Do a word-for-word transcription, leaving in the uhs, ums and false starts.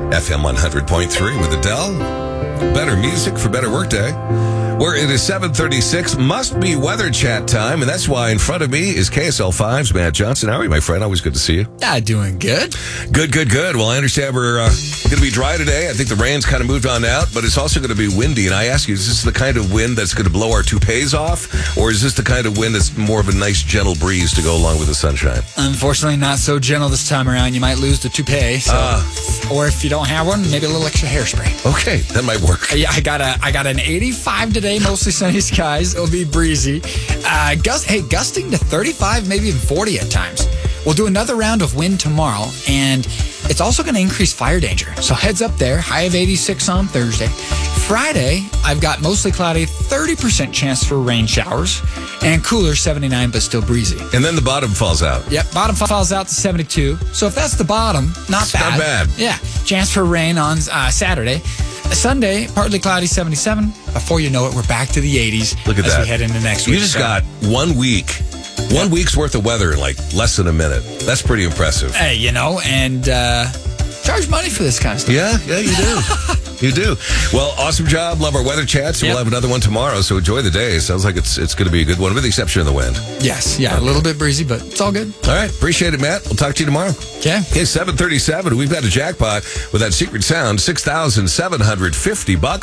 F M one hundred point three with Adele. Better music for better workday. Where it is seven thirty-six, must be weather chat time, and that's why in front of me is K S L five's Matt Johnson. How are you, my friend? Always good to see you. Yeah, doing good. Good, good, good. Well, I understand we're uh, going to be dry today. I think the rain's kind of moved on out, but it's also going to be windy. And I ask you, is this the kind of wind that's going to blow our toupees off, or is this the kind of wind that's more of a nice, gentle breeze to go along with the sunshine? Unfortunately, not so gentle this time around. You might lose the toupee. So. Uh, or if you don't have one, maybe a little extra hairspray. Okay, that might work. Yeah, I got a I got an eighty-five today, mostly sunny skies. It'll be breezy. Uh, gust, hey, gusting to thirty-five, maybe even forty at times. We'll do another round of wind tomorrow, and it's also going to increase fire danger. So heads up there. High of eighty-six on Thursday. Friday, I've got mostly cloudy, thirty percent chance for rain showers, and cooler, seventy-nine, but still breezy. And then the bottom falls out. Yep, bottom falls out to seventy-two. So if that's the bottom, not it's bad. Not bad. Yeah, chance for rain on uh, Saturday. Sunday, partly cloudy, seventy-seven. Before you know it, we're back to the eighties. Look at as that. we head into next week. You just so. got one week. One week's worth of weather in like less than a minute. That's pretty impressive. Hey, you know, and uh, charge money for this kind of stuff. Yeah, yeah, you do. You do. Well, awesome job. Love our weather chats. Yep. We'll have another one tomorrow, so enjoy the day. Sounds like it's it's going to be a good one, with the exception of the wind. Yes, yeah, okay. A little bit breezy, but it's all good. All right, appreciate it, Matt. We'll talk to you tomorrow. Okay. Okay, seven thirty-seven. We've got a jackpot with that secret sound, six thousand seven hundred fifty bucks.